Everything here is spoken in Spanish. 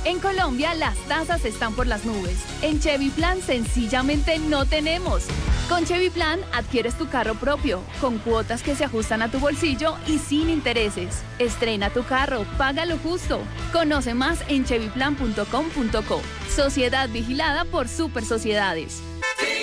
En Colombia las tasas están por las nubes. En Chevy Plan sencillamente no tenemos. Con Chevy Plan adquieres tu carro propio, con cuotas que se ajustan a tu bolsillo y sin intereses. Estrena tu carro, págalo justo. Conoce más en chevyplan.com.co. Sociedad vigilada por Super Sociedades.